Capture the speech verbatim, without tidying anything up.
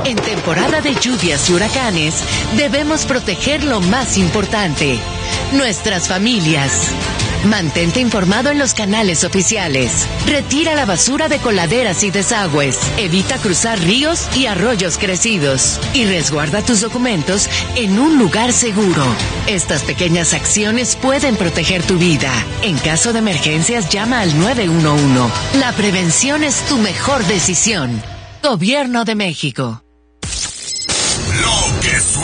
En temporada de lluvias y huracanes, debemos proteger lo más importante, nuestras familias. Mantente informado en los canales oficiales. Retira la basura de coladeras y desagües. Evita cruzar ríos y arroyos crecidos. Y resguarda tus documentos en un lugar seguro. Estas pequeñas acciones pueden proteger tu vida. En caso de emergencias, llama al nueve uno uno. La prevención es tu mejor decisión. Gobierno de México.